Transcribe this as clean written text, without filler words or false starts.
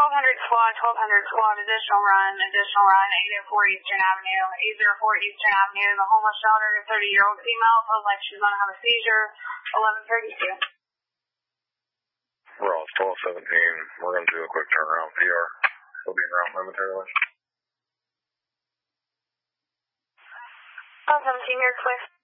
1200 squad, additional run, 804 Eastern Avenue, 804 Eastern Avenue, the homeless shelter, a 30-year-old female, feels like she's going to have a seizure, 1132. We're all 1217, we're going to do a quick turnaround, PR, he'll be en route momentarily. 1217, you're clear.